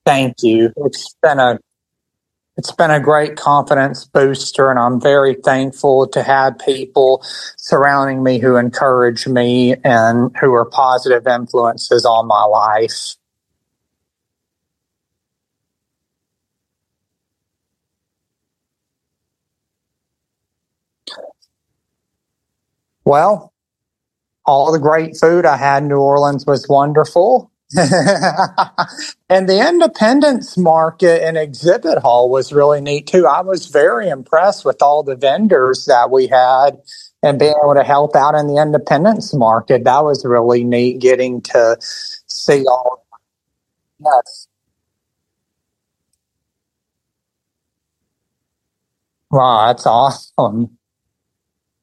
Thank you. It's been a great confidence booster, and I'm very thankful to have people surrounding me who encourage me and who are positive influences on my life. Well, all the great food I had in New Orleans was wonderful. And the Independence Market and exhibit hall was really neat too. I was very impressed with all the vendors that we had and being able to help out in the Independence Market. That was really neat getting to see all. Yes. Wow, that's awesome.